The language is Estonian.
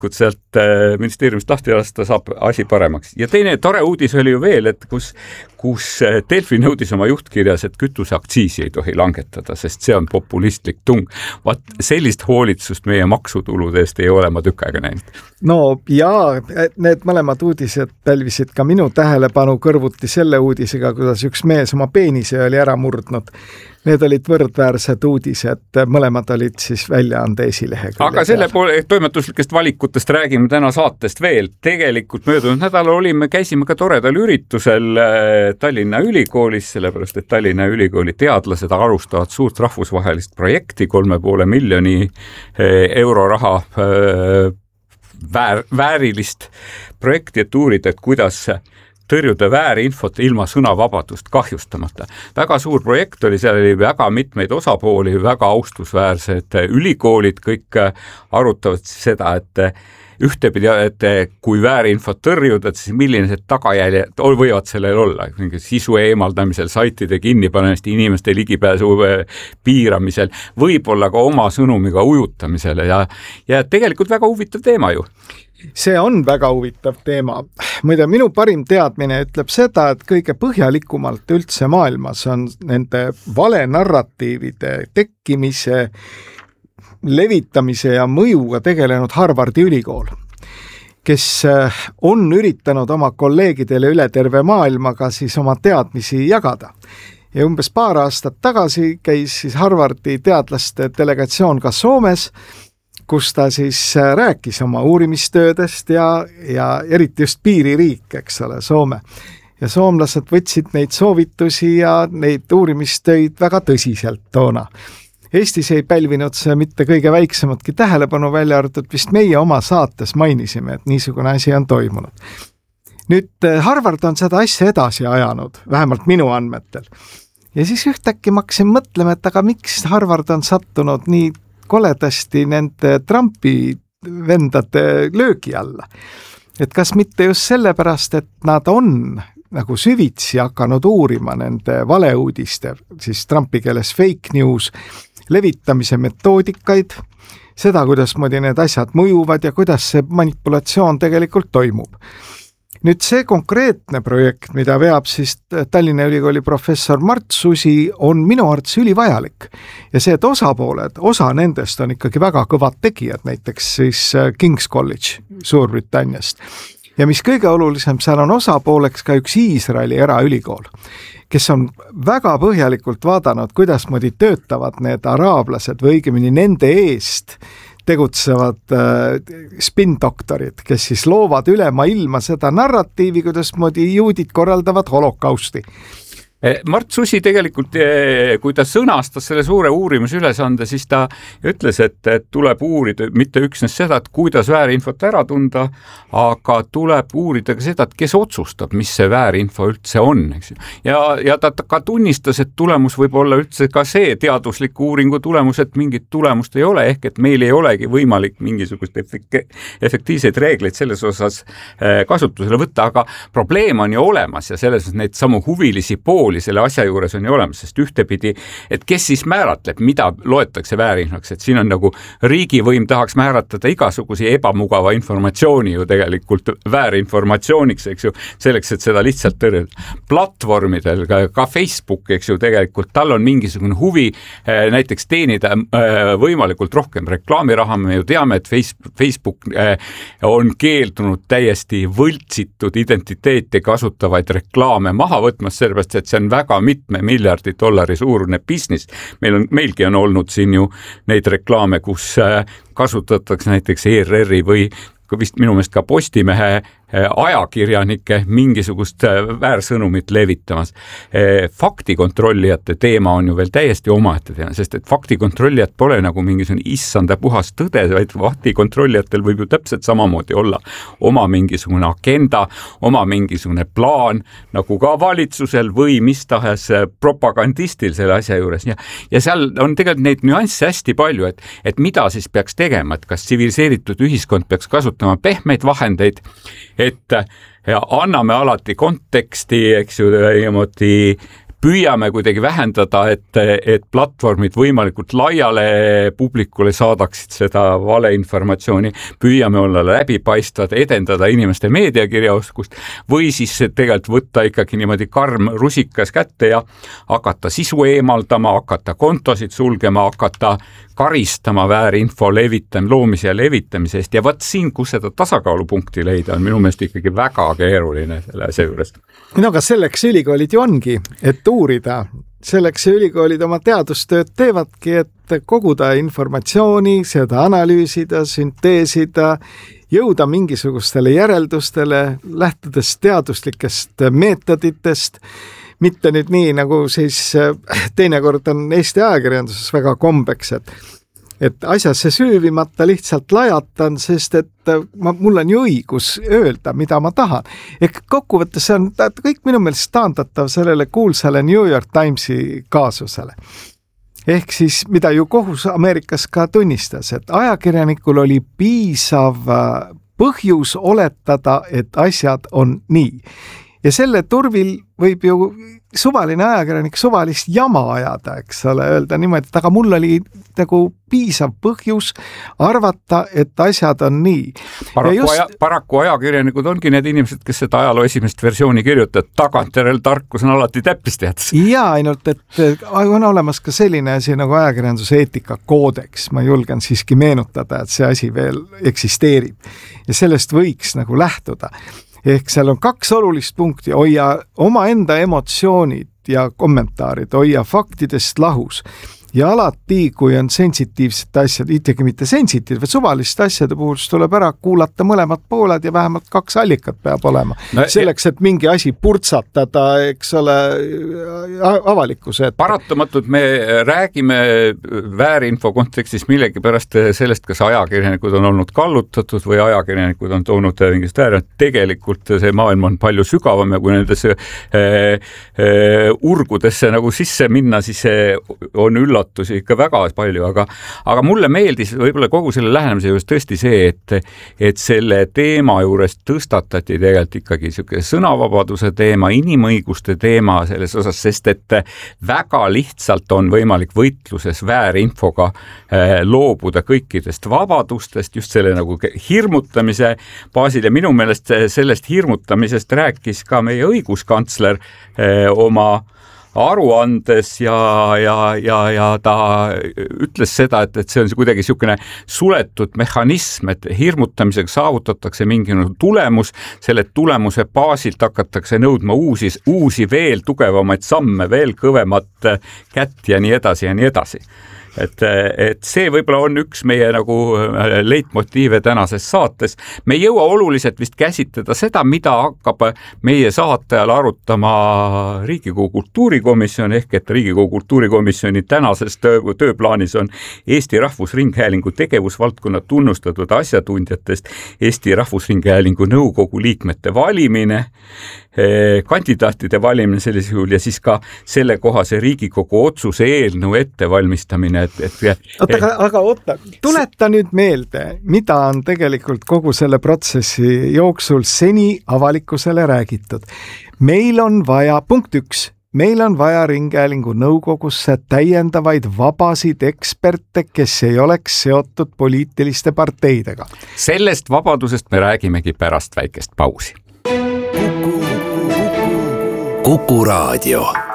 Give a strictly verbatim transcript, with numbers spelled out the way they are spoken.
sealt ministeeriumist lahti lasta, saab asi paremaks. Ja teine tore uudis oli ju veel, et kus, kus Delfi nõudis oma juhtkirjas, et kütuseaktsiisi ei tohi langetada, sest see on populistlik tung. Vaat sellist hoolitsust meie maksutulude eest ei ole ma tükk aega näinud. No jaa, need mõlemad uudised pälvisid ka minu tähelepanu kõrvuti selle uudisega, kuidas üks mees oma peenise oli ära murdnud. Need olid võrdväärsed uudised, mõlemad olid siis väljaande esilehega. Aga selle poole toimetuslikest valikutest räägime täna saatest veel. Tegelikult möödunud nädalal olime, käisime ka toredal üritusel Tallinna Ülikoolis, sellepärast, et Tallinna Ülikooli teadlased alustavad suurt rahvusvahelist projekti, kolme poole miljoni euro raha väär, väärilist projekti, et uurida, et kuidas tõrjuda väärinfot ilma sõnavabadust kahjustamata. Väga suur projekt oli, seal oli väga mitmeid osapooli, väga austusväärsed ülikoolid, kõik arutavad seda, et ühtepidi, et kui väärinfot tõrjuda, siis millised tagajäljed võivad sellel olla, sisu eemaldamisel, saitide kinnipanemist, inimeste ligipääsu piiramisel, võib-olla ka oma sõnumiga ujutamisele ja, ja tegelikult väga huvitav teema ju. See on väga huvitav teema. Muide, minu parim teadmine ütleb seda, et kõige põhjalikumalt üldse maailmas on nende valenarratiivide tekkimise, levitamise ja mõjuga tegelenud Harvardi ülikool, kes on üritanud oma kolleegidele üle terve maailmaga siis oma teadmisi jagada. Ja umbes paar aastat tagasi käis siis Harvardi teadlaste delegatsioon ka Soomes, kus ta siis rääkis oma uurimistöödest ja, ja eriti just piiririik, eks ole, Soome. Ja soomlased võtsid neid soovitusi ja neid uurimistöid väga tõsiselt toona. Eestis ei pälvinud see mitte kõige väiksematki tähelepanu, välja arvatud vist meie oma saates mainisime, et niisugune asi on toimunud. Nüüd Harvard on seda asja edasi ajanud, vähemalt minu andmetel. Ja siis ühtäkki ma hakkasin mõtlema, et aga miks Harvard on sattunud nii koledasti nende Trumpi vendade löögi alla. Et kas mitte just sellepärast, et nad on nagu süvitsi hakanud uurima nende valeuudiste, siis Trumpi keeles fake news, levitamise metoodikaid, seda, kuidas moodi need asjad mõjuvad ja kuidas see manipulatsioon tegelikult toimub. Nüüd see konkreetne projekt, mida veab siis Tallinna Ülikooli professor Mart Susi, on minu arvates ülivajalik. Ja see, et osapooled, osa nendest on ikkagi väga kõvad tegijad, näiteks siis King's College Suurbritanniast. Ja mis kõige olulisem, seal on osapooleks ka üks Iisraeli eraülikool, kes on väga põhjalikult vaadanud, kuidas moodi töötavad need araablased või õigemini nende eest tegutsevad äh, spin-doktorid, kes siis loovad ülema ilma seda narratiivi, kuidas moodi juudid korraldavad holokausti. Mart Susi tegelikult, kui ta sõnastas selle suure uurimise ülesande, siis ta ütles, et tuleb uurida mitte üksnes seda, et kuidas väärinfot ära tunda, aga tuleb uurida ka seda, et kes otsustab, mis see väärinfo üldse on. Eks? Ja, ja ta ka tunnistas, et tulemus võib olla üldse ka see teadusliku uuringu tulemus, et mingit tulemust ei ole, ehk et meil ei olegi võimalik mingisugust efektiivseid reegleid selles osas kasutusele võtta, aga probleem on ju olemas ja selles neid samu huvilisi pooli selle asja juures on ju olemas, sest ühtepidi, et kes siis määratleb, mida loetakse väärinfoks, et siin on nagu riigivõim tahaks määratleda igasugusi ebamugava informatsiooni ju tegelikult väärinformatsiooniks, eks ju, selleks, et seda lihtsalt tõrjuda. Platvormidel, ka, ka Facebook, eks ju, tegelikult tal on mingisugune huvi näiteks teenida võimalikult rohkem reklaamiraha, me ju teame, et Facebook on keeldunud täiesti võltsitud identiteeti kasutavaid reklaame maha võtmas, sellepärast, et see on väga mitme miljardi dollari suurune business. Meil on, meilgi on olnud siin ju neid reklaame, kus kasutatakse näiteks E R R-i või vist minu meelest ka Postimehe ajakirjanike mingisugust väärsõnumit levitamas. Faktikontrollijate teema on ju veel täiesti omaette teema, sest et faktikontrollijad pole nagu mingisugune issanda puhas tõde, vaid faktikontrollijatel võib ju täpselt samamoodi olla oma mingisugune agenda, oma mingisugune plaan, nagu ka valitsusel või mis tahes propagandistil selle asja juures. Ja, ja seal on tegelikult neid nüansse hästi palju, et, et mida siis peaks tegema, et kas tsiviliseeritud ühiskond peaks kasutama pehmeid vahendeid, et ja anname alati konteksti, eks ju, niimoodi püüame kuidagi vähendada, et, et platvormid võimalikult laiale publikule saadaksid seda valeinformatsiooni, püüame olla läbipaistvad, edendada inimeste meediakirjaoskust või siis tegelikult võtta ikkagi niimoodi karm rusikas kätte ja hakata sisu eemaldama, hakata kontosid sulgema, hakata karistama väärinfo levitam, loomise ja levitamise eest ja võt siin, kus seda tasakaalupunkti leida, on minu meelest ikkagi väga keeruline selle asja juures. No aga selleks ülikoolid ju ongi, et uurida, selleks ülikoolid oma teadustööd teevadki, et koguda informatsiooni, seda analüüsida, sünteesida, jõuda mingisugustele järeldustele, lähtudes teaduslikest meetoditest, mitte nüüd nii, nagu siis teinekord on Eesti ajakirjanduses väga kombeks, et et asjasse süüvimata lihtsalt lajatan, sest et ma, mul on ju õigus öelda, mida ma tahan. Ehk kokkuvõttes see on kõik minu meelest taandatav sellele kuulsale New York Timesi kaasusele. Ehk siis, mida ju kohus Ameerikas ka tunnistas, et ajakirjanikul oli piisav põhjus oletada, et asjad on nii. Ja selle turvil võib ju suvaline ajakirjanik suvalist jama ajada, eks ole, öelda niimoodi, et aga mul oli nagu piisav põhjus arvata, et asjad on nii. Paraku, just... aja, paraku ajakirjanikud ongi need inimesed, kes seda ajaloo esimest versiooni kirjutavad, tagantjärel tarkus on alati täppisteades. Ja ainult, et on olemas ka selline asi nagu ajakirjanduse eetikakoodeks. Ma julgen siiski meenutada, et see asi veel eksisteerib ja sellest võiks nagu lähtuda. Ehk seal on kaks olulist punkti, hoia oma enda emotsioonid ja kommentaarid, hoia faktidest lahus. Ja alati, kui on sensitiivsed asjad, ikkagi mitte sensitiivsed, suvaliste asjade puhul tuleb ära kuulata mõlemad pooled ja vähemalt kaks allikat peab olema. No, selleks, et mingi asi purtsatada, eks ole, avalikkuse ette. Paratamatult me räägime väärinfo kontekstis millegi pärast sellest, kas ajakirjanikud on olnud kallutatud või ajakirjanikud on toonud mingist väärad. Tegelikult see maailm on palju sügavam ja kui nendesse äh, äh, urgudesse nagu sisse minna, siis on ülla ikka väga palju, aga, aga mulle meeldis võib-olla kogu selle lähenemise juures tõesti see, et, et selle teema juures tõstatati tegelikult ikkagi selline sõnavabaduse teema, inimõiguste teema selles osas, sest et väga lihtsalt on võimalik võitluses väärinfoga loobuda kõikidest vabadustest, just selle nagu hirmutamise baasil ja minu meelest sellest hirmutamisest rääkis ka meie õiguskantsler oma aruandes ja, ja, ja, ja ta ütles seda, et, et see on kuidagi niisugune suletud mehhanism, et hirmutamisega saavutatakse mingi tulemus, selle tulemuse baasilt hakatakse nõudma uusi, uusi veel tugevamaid samme, veel kõvemat kätt ja nii edasi ja nii edasi. Et, et see võib-olla on üks meie nagu leitmotiive tänases saates. Me ei jõua oluliselt vist käsitleda seda, mida hakkab meie saatajal arutama Riigikogu kultuurikomisjon, ehk et Riigikogu kultuurikomisjoni tänases töö, tööplaanis on Eesti Rahvusringhäälingu tegevusvaldkonna tunnustatud asjatundjatest Eesti Rahvusringhäälingu nõukogu liikmete valimine, kandidaatide valimine sellisel juhul ja siis ka selle kohase Riigikogu otsuse eelnõu ettevalmistamine. Et, et, oota, aga, aga oota, tuleta nüüd meelde, mida on tegelikult kogu selle protsessi jooksul seni avalikkusele räägitud. Meil on vaja, punkt üks, meil on vaja Ringhäälingu nõukogusse täiendavaid vabasid eksperte, kes ei oleks seotud poliitiliste parteidega. Sellest vabadusest me räägimegi pärast väikest pausi. Kuku Raadio.